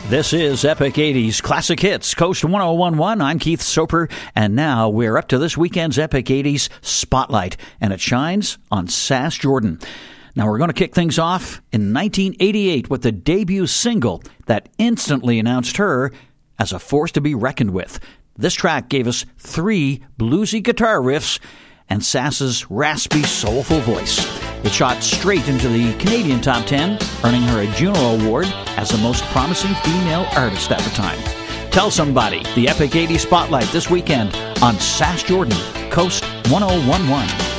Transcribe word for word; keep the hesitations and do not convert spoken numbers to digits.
This is Epic eighties Classic Hits, Coast one oh one point one. I'm Keith Soper, and now we're up to this weekend's Epic eighties Spotlight, and it shines on Sass Jordan. Now we're going to kick things off in nineteen eighty-eight with the debut single that instantly announced her as a force to be reckoned with. This track gave us three bluesy guitar riffs and Sass's raspy, soulful voice. It shot straight into the Canadian top ten, earning her a Juno Award as the most promising female artist at the time. Tell Somebody, the Epic eighties Spotlight this weekend on Sass Jordan, Coast one oh one point one.